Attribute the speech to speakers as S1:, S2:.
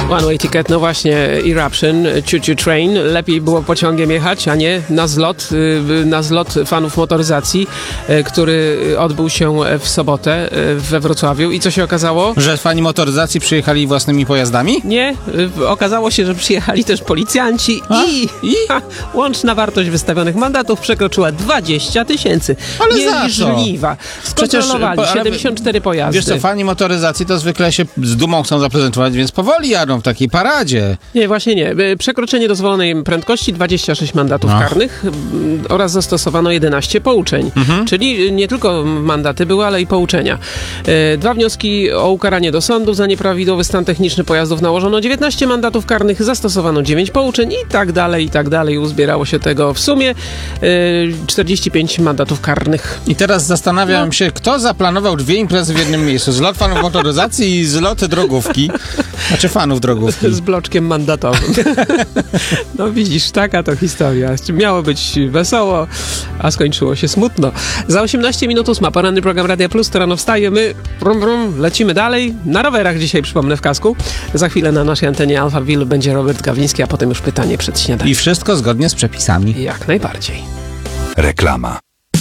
S1: One Way Ticket, no właśnie, Eruption, Choo Choo Train. Lepiej było pociągiem jechać, a nie na zlot fanów motoryzacji, który odbył się w sobotę we Wrocławiu. I co się okazało?
S2: Że fani motoryzacji przyjechali własnymi pojazdami?
S1: Nie, okazało się, że przyjechali też policjanci i łączna wartość wystawionych mandatów przekroczyła 20 000.
S2: Ale
S1: Mieli
S2: za co?
S1: żniwa. Skontrolowali 74 pojazdy.
S2: Wiesz co, fani motoryzacji to zwykle się z dumą chcą zaprezentować, więc powoli jadą w takiej paradzie.
S1: Nie, właśnie nie. Przekroczenie dozwolonej prędkości, 26 mandatów karnych oraz zastosowano 11 pouczeń. Czyli nie tylko mandaty były, ale i pouczenia. 2 wnioski o ukaranie do sądu za nieprawidłowy stan techniczny pojazdów nałożono 19 mandatów karnych, zastosowano 9 pouczeń i tak dalej. Uzbierało się tego w sumie 45 mandatów karnych.
S2: I teraz zastanawiam się, kto zaplanował 2 imprezy w jednym miejscu. Zlot fanów motoryzacji i zlot drogówki. Znaczy fanów drogówki.
S1: Z bloczkiem mandatowym. No widzisz, taka to historia. Miało być wesoło, a skończyło się smutno. Za 18 minut 8. Poranny program Radia Plus. To rano wstaje. My lecimy dalej. Na rowerach dzisiaj, przypomnę, w kasku. Za chwilę na naszej antenie Alphaville będzie Robert Gawliński, a potem już pytanie przed śniadaniem.
S2: I wszystko zgodnie z przepisami.
S1: Jak najbardziej.
S3: Reklama.